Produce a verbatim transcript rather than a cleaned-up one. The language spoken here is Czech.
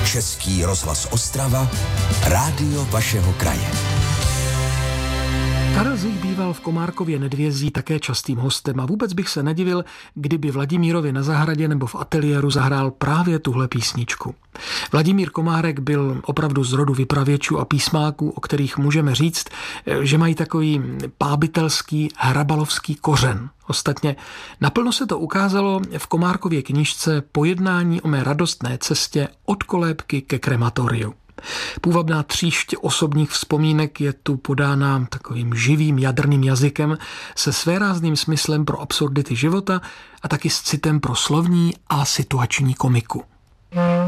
Český rozhlas Ostrava, rádio vašeho kraje. Karel Zich býval v Komárkově Nedvězí také častým hostem a vůbec bych se nedivil, kdyby Vladimírovi na zahradě nebo v ateliéru zahrál právě tuhle písničku. Vladimír Komárek byl opravdu z rodu vypravěčů a písmáků, o kterých můžeme říct, že mají takový pábitelský hrabalovský kořen. Ostatně naplno se to ukázalo v Komárkově knížce Pojednání o mé radostné cestě od kolébky ke krematoriu. Půvabná tříšť osobních vzpomínek je tu podána takovým živým jadrným jazykem se svérázným smyslem pro absurdity života a taky s citem pro slovní a situační komiku.